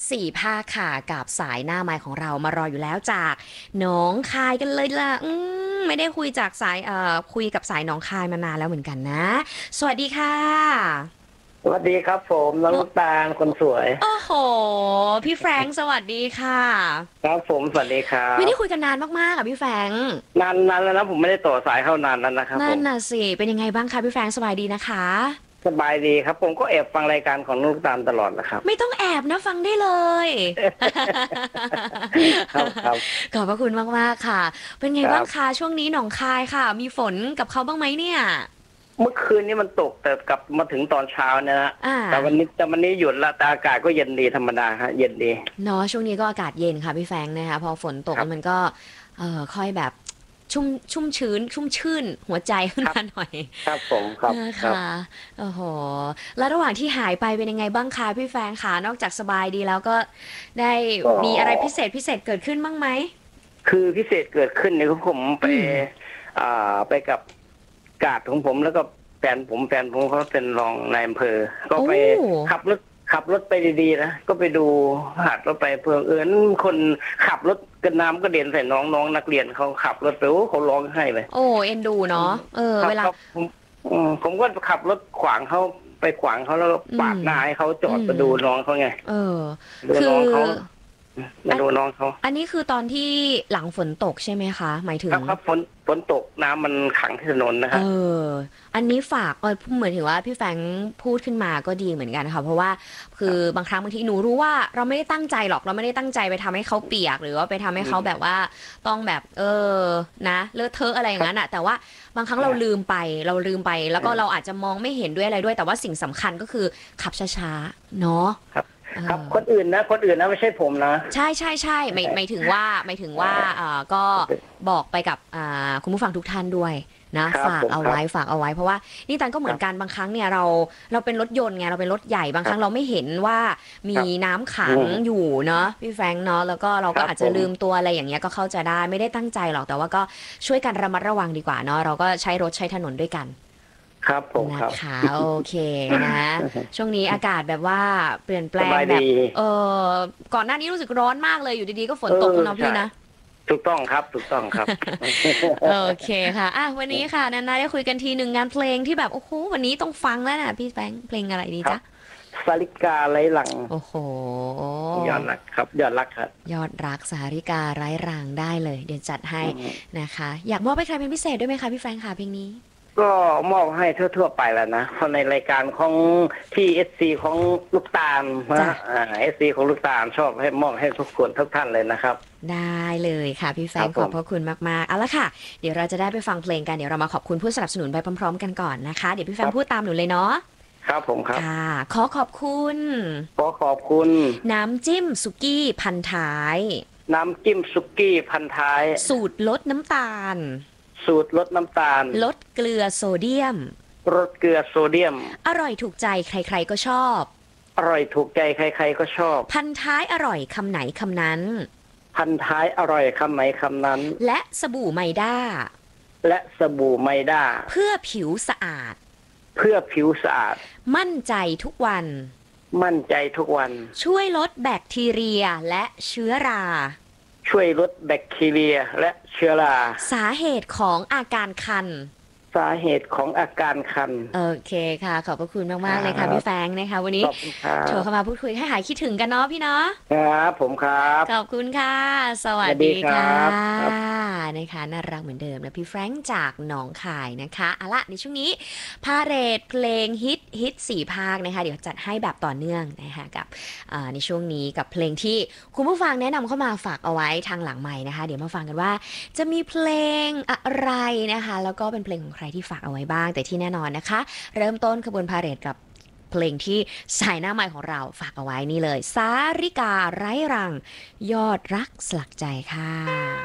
สี่ภาคค่ะกับสายหน้าไมค์ของเรามารออยู่แล้วจากหนองคายกันเลยล่ะไม่ได้คุยจากสายคุยกับสายหนองคายมานานแล้วเหมือนกันนะสวัสดีค่ะสวัสดีครับผมน้องลูกตาลคนสวยโอ้โหพี่แฟรงค์สวัสดีค่ะครับผมสวัสดีครัไม่ได้คุยบกันนานมากๆอ่ะพี่แฟรงค์นานแล้วนะผมไม่ได้ต่อสายเข้านานแล้วนะครับผนั่นมน่ะสิเป็นยังไงบ้างคะพี่แฟรงค์สบายดีนะคะสบายดีครับผมก็แอบฟังรายการของน้องลูกตาลตลอดนะครับไม่ต้องแอบนะฟังได้เลยครับครับขอบพระคุณมากๆค่ะเป็นไงบ้างคะครับช่วงนี้หนองคายค่ะมีฝนกับเขาบ้างไหมเนี่ยเมื่อคืนนี้มันตกแต่กลับมาถึงตอนเช้าเนี่ยนะอ่าแต่วันนี้หยุดละแต่อากาศก็เย็นดีธรรมดาฮะเย็นดีเนาะช่วงนี้ก็อากาศเย็นค่ะพี่แฟงค์นะคะพอฝนตกครับแล้วมันก็ค่อยแบบชุ่มชื้นชุ่มชื่นหัวใจขึ้นครับมาหน่อยครับผมครับครับนะคะโอ้โหแล้วระหว่างที่หายไปเป็นยังไงบ้างคะพี่แฟงค์คะนอกจากสบายดีแล้วก็ได้ก็มีอะไรพิเศษเกิดขึ้นบ้างไหมคือพิเศษเกิดขึ้นเนี่ยผมไปอืมไปกับกาดของผมแล้วก็แฟนผมเขาเป็นรองนายอำเภอก็โอ้ไปขับรถขับรถไปดีๆนะก็ไปดูหาดรถไปเพื่อคนขับรถกระน้ำก็เด็นใส่น้องนักเรียนเขาขับรถไปโอ้เขาร้องไห้เลยโอ้เอ็นดูเนาะครับเวลาครับผมก็ขับรถขวางเขาไปขวางเขาแล้วก็อืมปาดหน้าให้เขาจออืมดไปดูน้องเขาไงเออดูคือน้องเขามาดูน้องเขาอันนี้คือตอนที่หลังฝนตกใช่ไหมคะหมายถึงครับฝนตกน้ำมันขังที่ถนนนะเอฮะออันนี้ฝากเหมือนถึงว่าพี่แฟรงค์พูดขึ้นมาก็ดีเหมือนกันค่ะเพราะว่าคือบางครั้งบางทีหนูรู้ว่าเราไม่ได้ตั้งใจหรอกเราไม่ได้ตั้งใจไปทำให้เขาเปียกหรือว่าไปทำให้เขาแบบว่าต้องแบบนะเลอะเทอะอะไรอย่างนั้นอะแต่ว่าบางครั้งเราลืมไปแล้วก็เราอาจจะมองไม่เห็นด้วยอะไรด้วยแต่ว่าสิ่งสำคัญก็คือขับช้าๆเนาะครับเอครับอคนอื่นนะไม่ใช่ผมนะใช่หมายถึงว่าก็บอกไปกับคุณผู้ฟังทุกท่านด้วยนะครับผมครับฝากเอาไว้เพราะว่านี่ตันก็เหมือนกันบางครั้งเนี่ยเราเป็นรถยนต์ไงเราเป็นรถใหญ่บางครั้งเราไม่เห็นว่ามีครับน้ำขังอืมอยู่เนาะพี่แฟรงค์เนาะแล้วก็เราครับก็อาจจะลืมผมตัวอะไรอย่างเงี้ยก็เข้าใจได้ไม่ได้ตั้งใจหรอกแต่ว่าก็ช่วยกันระมัดระวังดีกว่าเนาะเราก็ใช้รถใช้ถนนด้วยกันครับผมนะครับคะโอเคนะช่วงนี้อากาศแบบว่าเปลี่ยนแปลสบายดีงแบบเออก่อนหน้านี้รู้สึกร้อนมากเลยอยู่ดีๆก็ฝนตกเนาะพี่ใช่นะถูกต้องครับถูกต้องครับโอเคค่ะวันนี้ค่ะนาได้คุยกันทีหนึ่งงานเพลงที่แบบโอ้โหวันนี้ต้องฟังแล้วนะพี่แบงค์เพลงอะไรดีครับจ๊ะสาริกาไร้หลังโอ้โหยอดรักครับยอดรักครับยอดรักสาริกาไร้รางได้เลยเดี๋ยวจัดให้อืมนะคะอยากมอบให้ใครเป็นพิเศษด้วยไหมคะพี่แฟรงค์ค่ะเพลงนี้ก็มอบให้ทั่วๆไปแล้วนะเพราะในรายการของที่เอสซีของลูกตาลจ้ะนะเอสซีของลูกตาลชอบให้มอบให้ทุกคนทุกท่านเลยนะครับได้เลยค่ะพี่แฟรงค์ครับผมขอบพระคุณมากๆเอาละค่ะเดี๋ยวเราจะได้ไปฟังเพลงกันเดี๋ยวเรามาขอบคุณผู้สนับสนุนไปพร้อมๆกันก่อนนะคะเดี๋ยวพี่แฟรงค์พูดตามหนูเลยเนาะครับผมครับค่ะขอขอบคุณขอขอบคุณน้ำจิ้มสุกี้พันท้ายน้ำจิ้มสุกี้พันท้ายสูตรลดน้ำตาลสูตรลดน้ำตาลลดเกลือโซเดียมลดเกลือโซเดียมอร่อยถูกใจใครๆก็ชอบอร่อยถูกใจใครๆก็ชอบพันท้ายอร่อยคำไหนคำนั้นพันท้ายอร่อยคำไหนคำนั้นและสบู่ไมด้าและสบู่ไมด้าเพื่อผิวสะอาดเพื่อผิวสะอาดมั่นใจทุกวันมั่นใจทุกวันช่วยลดแบคทีเรียและเชื้อราช่วยลดแบคทีเรียและเชื้อราสาเหตุของอาการคันสาเหตุของอาการคันโอเคค่ะขอบพระคุณคมากๆเลยค่ะรับพี่แฟงค์นะคะวันนี้ขอบคุณครัโทรบเข้ามาพูดคุยให้หายคิดถึงกันเนาะพี่เนาะครับผมครับขอบคุณค่ะ สวัสวัสดีสดีค่ครับครับะนะคะน่ารักเหมือนเดิมนะพี่แฟรงค์จากหนองคายนะคะเอาละในช่วงนี้พาเรดเพลงฮิตสี่ภาคนะคะเดี๋ยวจัดให้แบบต่อเนื่องนะคะกับในช่วงนี้กับเพลงที่คุณผู้ฟังแนะนำเข้ามาฝากเอาไว้ทางหลังใหม่นะคะเดี๋ยวมาฟังกันว่าจะมีเพลงอะไรนะคะแล้วก็เป็นเพลงของใครที่ฝากเอาไว้บ้างแต่ที่แน่นอนนะคะเริ่มต้นขบวนพาเหรดกับ เพลงที่สายหน้าใหม่ของเราฝากเอาไว้นี่เลยสาริกาไร้รังยอดรักสลักใจค่ะ